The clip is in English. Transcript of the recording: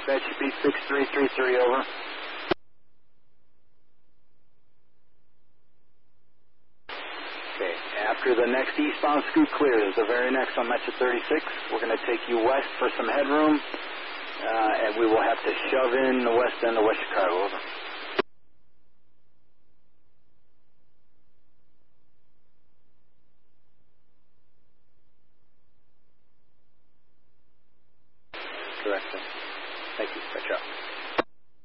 That should be 6333, over. Okay, after the next eastbound scoot clears, the very next on Metro 36, we're going to take you west for some headroom, and we will have to shove in the west end of West Chicago, over. Correct, sir. Thank you. Good job.